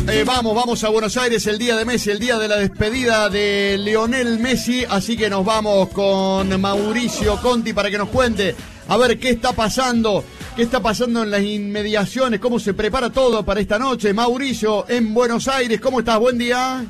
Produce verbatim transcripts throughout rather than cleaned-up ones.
Eh, vamos, vamos a Buenos Aires, el día de Messi, el día de la despedida de Lionel Messi, así que nos vamos con Mauricio Conti para que nos cuente a ver qué está pasando, qué está pasando en las inmediaciones, cómo se prepara todo para esta noche. Mauricio, en Buenos Aires, ¿cómo estás? Buen día.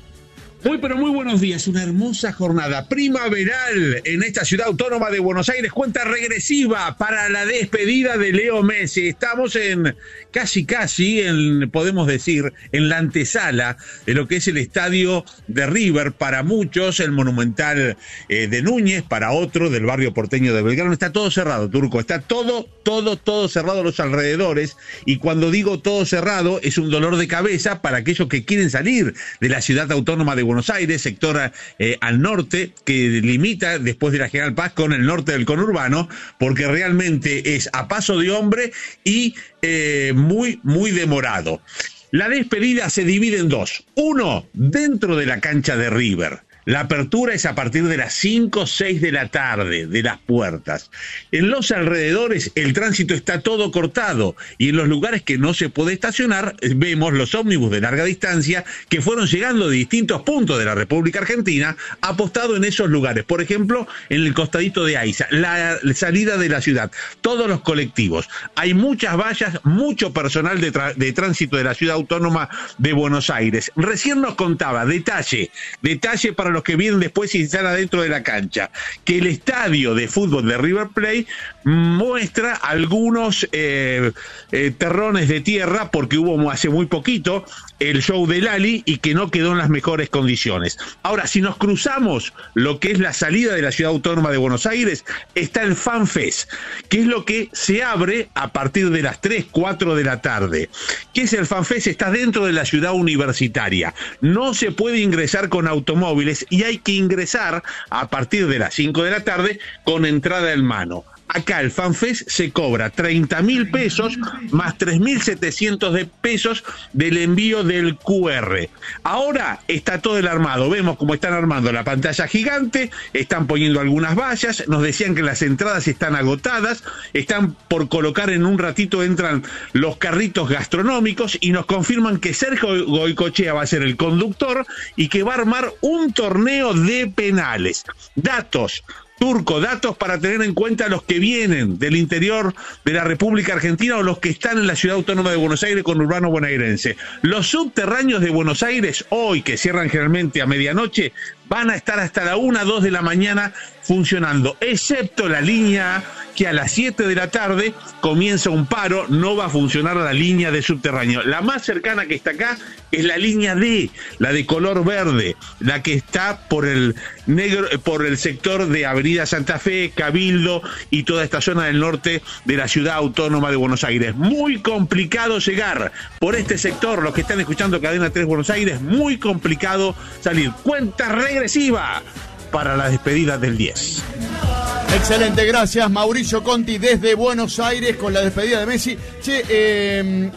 Muy, pero muy buenos días. Una hermosa jornada primaveral en esta ciudad autónoma de Buenos Aires. Cuenta regresiva para la despedida de Leo Messi. Estamos en casi, casi, en, podemos decir, en la antesala de lo que es el estadio de River. Para muchos, el Monumental eh, de Núñez. Para otros, del barrio porteño de Belgrano. Está todo cerrado, Turco. Está todo, todo, todo cerrado a los alrededores. Y cuando digo todo cerrado, es un dolor de cabeza para aquellos que quieren salir de la ciudad autónoma de Buenos Aires, sector eh, al norte, que limita después de la General Paz con el norte del conurbano, porque realmente es a paso de hombre y eh, muy, muy demorado. La despedida se divide en dos. Uno, dentro de la cancha de River. La apertura es a partir de las cinco o seis de la tarde, de las puertas. En los alrededores el tránsito está todo cortado y en los lugares que no se puede estacionar vemos los ómnibus de larga distancia que fueron llegando de distintos puntos de la República Argentina apostados en esos lugares. Por ejemplo, en el costadito de Aiza, la salida de la ciudad, todos los colectivos. Hay muchas vallas, mucho personal de, de tránsito de la ciudad autónoma de Buenos Aires. Recién nos contaba, detalle, detalle para los que vienen después y están adentro de la cancha, que el estadio de fútbol de River Plate muestra algunos eh, eh, terrones de tierra porque hubo hace muy poquito el show de Lali y que no quedó en las mejores condiciones. Ahora, si nos cruzamos lo que es la salida de la ciudad autónoma de Buenos Aires, está el FanFest, que es lo que se abre a partir de las tres, cuatro de la tarde. ¿Qué es el FanFest? Está dentro de la ciudad universitaria. No se puede ingresar con automóviles y hay que ingresar a partir de las cinco de la tarde con entrada en mano. Acá el FanFest se cobra treinta mil pesos más tres mil setecientos de pesos del envío del Q R. Ahora está todo el armado. Vemos cómo están armando la pantalla gigante, están poniendo algunas vallas, nos decían que las entradas están agotadas, están por colocar en un ratito, entran los carritos gastronómicos y nos confirman que Sergio Goycochea va a ser el conductor y que va a armar un torneo de penales. Datos. Turco, datos para tener en cuenta los que vienen del interior de la República Argentina o los que están en la ciudad autónoma de Buenos Aires con urbano bonaerense. Los subterráneos de Buenos Aires, hoy que cierran generalmente a medianoche, van a estar hasta la una, dos de la mañana funcionando, excepto la línea que a las siete de la tarde comienza un paro, no va a funcionar la línea de subterráneo. La más cercana que está acá es la línea D, la de color verde, la que está por el negro, por el sector de Avenida Santa Fe, Cabildo y toda esta zona del norte de la ciudad autónoma de Buenos Aires. Muy complicado llegar por este sector, los que están escuchando Cadena tres Buenos Aires, muy complicado salir. Cuenta regresiva para la despedida del diez. Excelente, gracias Mauricio Conti desde Buenos Aires con la despedida de Messi. Che, eh,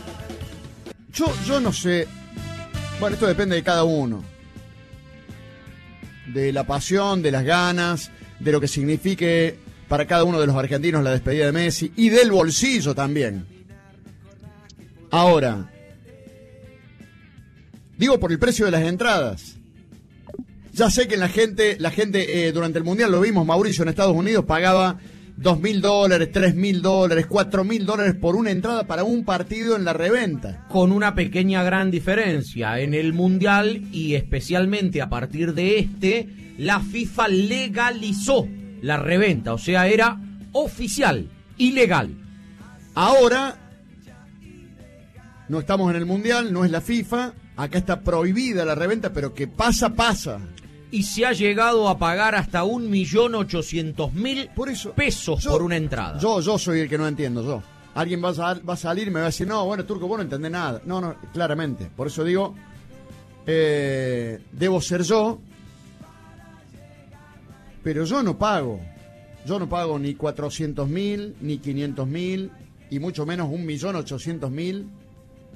yo, yo no sé, bueno, esto depende de cada uno, de la pasión, de las ganas, de lo que signifique para cada uno de los argentinos la despedida de Messi y del bolsillo también. Ahora, digo por el precio de las entradas. Ya sé que la gente, la gente eh, durante el Mundial, lo vimos, Mauricio, en Estados Unidos pagaba dos mil dólares, tres mil dólares, cuatro mil dólares por una entrada para un partido en la reventa. Con una pequeña gran diferencia. En el Mundial, y especialmente a partir de este, la FIFA legalizó la reventa, o sea, era oficial, ilegal. Ahora, no estamos en el Mundial, no es la FIFA, acá está prohibida la reventa, pero que pasa, pasa. Y se ha llegado a pagar hasta un millón ochocientos mil pesos yo, por una entrada. Yo, yo soy el que no entiendo, yo. Alguien va a, va a salir y me va a decir, no, bueno, Turco, vos no entendés nada. No, no, claramente. Por eso digo, eh, debo ser yo, pero yo no pago. Yo no pago ni cuatrocientos mil, ni quinientos mil, y mucho menos un millón ochocientos mil